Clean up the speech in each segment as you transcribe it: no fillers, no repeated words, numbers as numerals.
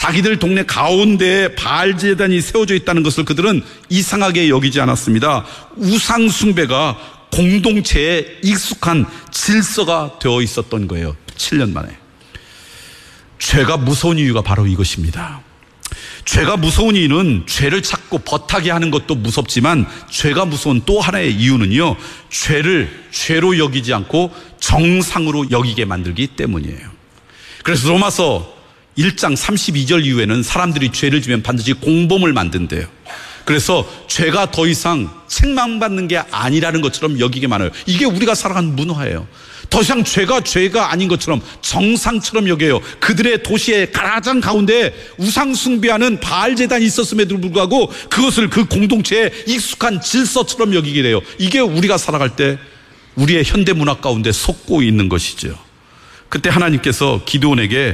자기들 동네 가운데에 바알 제단이 세워져 있다는 것을 그들은 이상하게 여기지 않았습니다. 우상 숭배가 공동체에 익숙한 질서가 되어 있었던 거예요. 7년 만에. 죄가 무서운 이유가 바로 이것입니다. 죄가 무서운 이유는 죄를 찾고 버타게 하는 것도 무섭지만 죄가 무서운 또 하나의 이유는요, 죄를 죄로 여기지 않고 정상으로 여기게 만들기 때문이에요. 그래서 로마서 1장 32절 이후에는 사람들이 죄를 지면 반드시 공범을 만든대요. 그래서 죄가 더 이상 책망받는 게 아니라는 것처럼 여기게 많아요. 이게 우리가 살아가는 문화예요. 더 이상 죄가 아닌 것처럼 정상처럼 여겨요. 그들의 도시의 가장 가운데 우상 숭배하는 바알 제단이 있었음에도 불구하고 그것을 그 공동체에 익숙한 질서처럼 여기게 돼요. 이게 우리가 살아갈 때 우리의 현대 문화 가운데 속고 있는 것이죠. 그때 하나님께서 기드온에게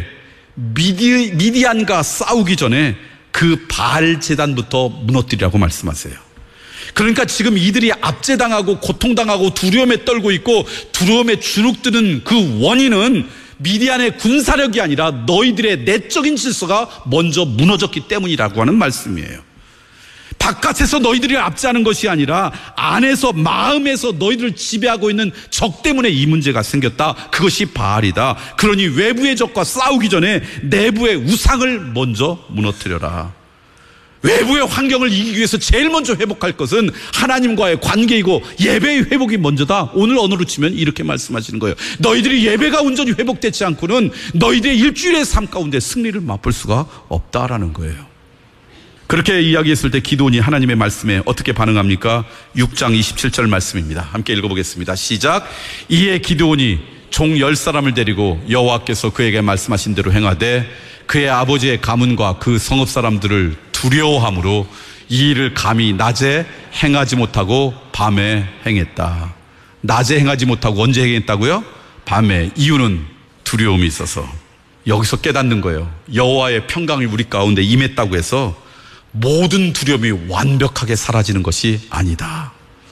미디안과 싸우기 전에 그 바알 제단부터 무너뜨리라고 말씀하세요. 그러니까 지금 이들이 압제당하고 고통당하고 두려움에 떨고 있고 두려움에 주눅드는 그 원인은 미디안의 군사력이 아니라 너희들의 내적인 질서가 먼저 무너졌기 때문이라고 하는 말씀이에요. 바깥에서 너희들이 압제하는 것이 아니라 안에서 마음에서 너희들을 지배하고 있는 적 때문에 이 문제가 생겼다. 그것이 바알이다. 그러니 외부의 적과 싸우기 전에 내부의 우상을 먼저 무너뜨려라. 외부의 환경을 이기기 위해서 제일 먼저 회복할 것은 하나님과의 관계이고 예배의 회복이 먼저다. 오늘 언어로 치면 이렇게 말씀하시는 거예요. 너희들이 예배가 온전히 회복되지 않고는 너희들의 일주일의 삶 가운데 승리를 맛볼 수가 없다라는 거예요. 그렇게 이야기했을 때 기드온이 하나님의 말씀에 어떻게 반응합니까? 6장 27절 말씀입니다. 함께 읽어보겠습니다. 시작. 이에 기드온이 종 10사람을 데리고 여호와께서 그에게 말씀하신 대로 행하되 그의 아버지의 가문과 그 성읍 사람들을 두려워함으로 이 일을 감히 낮에 행하지 못하고 밤에 행했다. 낮에 행하지 못하고 언제 행했다고요? 밤에. 이유는 두려움이 있어서. 여기서 깨닫는 거예요. 여호와의 평강이 우리 가운데 임했다고 해서 모든 두려움이 완벽하게 사라지는 것이 아니다.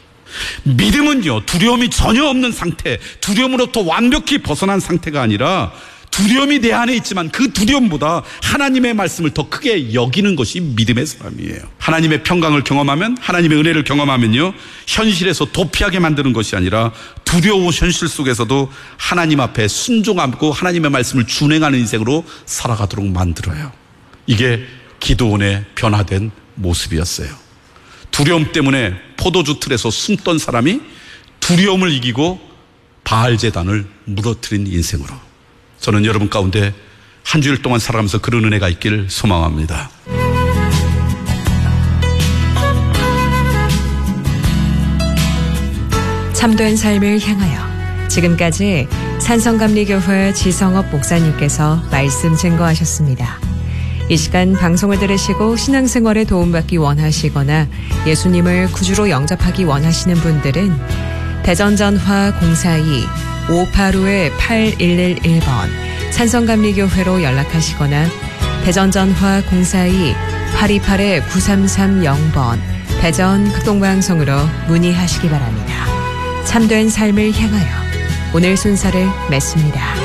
믿음은요, 두려움이 전혀 없는 상태, 두려움으로부터 완벽히 벗어난 상태가 아니라 두려움이 내 안에 있지만 그 두려움보다 하나님의 말씀을 더 크게 여기는 것이 믿음의 사람이에요. 하나님의 평강을 경험하면, 하나님의 은혜를 경험하면요, 현실에서 도피하게 만드는 것이 아니라 두려운 현실 속에서도 하나님 앞에 순종하고 하나님의 말씀을 준행하는 인생으로 살아가도록 만들어요. 이게 기드온의 변화된 모습이었어요. 두려움 때문에 포도주 틀에서 숨던 사람이 두려움을 이기고 바알 제단을 무너뜨린 인생으로. 저는 여러분 가운데 한 주일 동안 살아가면서 그런 은혜가 있기를 소망합니다. 참된 삶을 향하여, 지금까지 산성감리교회 지성업 목사님께서 말씀 증거하셨습니다. 이 시간 방송을 들으시고 신앙생활에 도움받기 원하시거나 예수님을 구주로 영접하기 원하시는 분들은 대전전화 042-585-8111번 산성감리교회로 연락하시거나 대전전화 042-828-9330번 대전 극동방송으로 문의하시기 바랍니다. 참된 삶을 향하여 오늘 순서를 맺습니다.